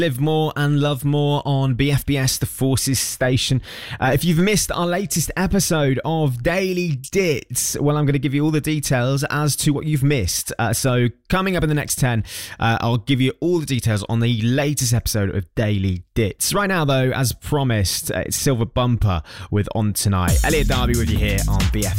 Live more and love more on BFBS, the Forces station. If you've missed our latest episode of Daily Dits, well, I'm going to give you all the details as to what you've missed. So coming up in the next 10, I'll give you all the details on the latest episode of Daily Dits. Right now, though, as promised, it's Silver Bumper with On Tonight. Elliot Darby with you here on BFBS.